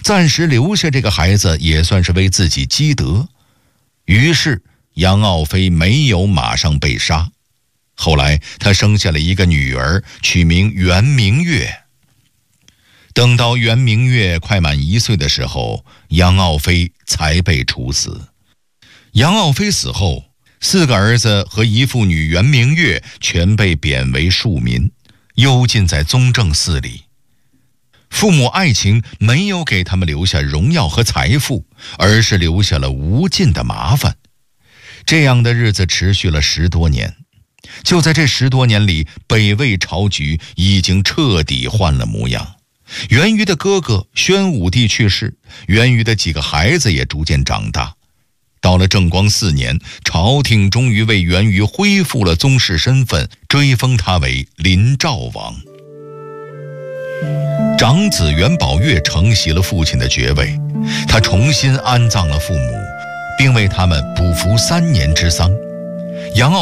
暂时留下这个孩子也算是为自己积德。于是杨傲妃没有马上被杀，后来她生下了一个女儿，取名圆明月。等到圆明月快满1岁的时候，杨傲妃才被处死。杨傲妃死后，4个儿子和一妇女圆明月全被贬为庶民，幽禁在宗正寺里。父母爱情没有给他们留下荣耀和财富，而是留下了无尽的麻烦。这样的日子持续了10多年。就在这10多年里，北魏朝局已经彻底换了模样。元瑜的哥哥宣武帝去世，元瑜的几个孩子也逐渐长大。到了正光4年，朝廷终于为元瑜恢复了宗室身份，追封他为临赵王。长子元宝月承袭了父亲的爵位，他重新安葬了父母，并为他们补服3年之丧。杨傲